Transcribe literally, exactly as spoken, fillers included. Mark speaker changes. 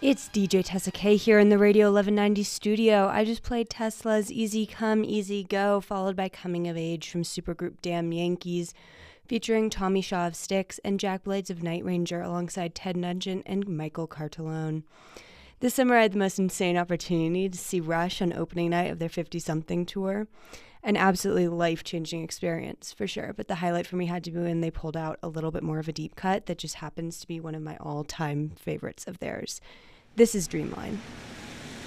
Speaker 1: It's D J Tessa K here in the Radio eleven ninety studio. I just played Tesla's Easy Come, Easy Go, followed by Coming of Age from supergroup Damn Yankees, featuring Tommy Shaw of Styx and Jack Blades of Night Ranger alongside Ted Nugent and Michael Cartellone. This summer I had the most insane opportunity to see Rush on opening night of their fifty-something tour. An absolutely life-changing experience, for sure, but the highlight for me had to be when they pulled out a little bit more of a deep cut that just happens to be one of my all-time favorites of theirs. This is Dreamline.